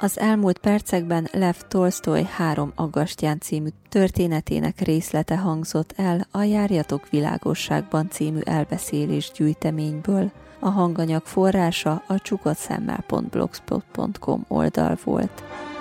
Az elmúlt percekben Lev Tolsztoj 3 aggastyán című történetének részlete hangzott el a Járjatok világosságban című elbeszélés gyűjteményből. A hanganyag forrása a csukodtszemmel.blogspot.com oldal volt.